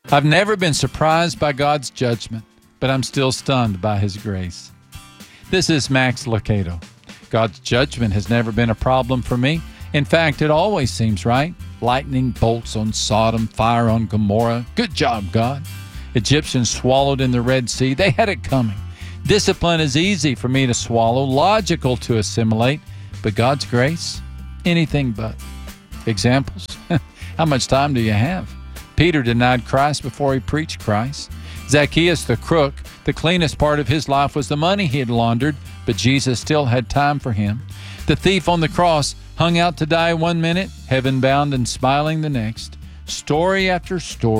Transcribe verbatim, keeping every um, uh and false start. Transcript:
I've never been surprised by God's judgment, but I'm still stunned by His grace. This is Max Lucado. God's judgment has never been a problem for me. In fact, it always seems right. Lightning bolts on Sodom, fire on Gomorrah. Good job, God. Egyptians swallowed in the Red Sea. They had it coming. Discipline is easy for me to swallow, logical to assimilate, but God's grace, anything but. Examples? How much time do you have? Peter denied Christ before he preached Christ. Zacchaeus the crook, the cleanest part of his life was the money he had laundered, but Jesus still had time for him. The thief on the cross hung out to die one minute, heaven-bound and smiling the next. Story after story.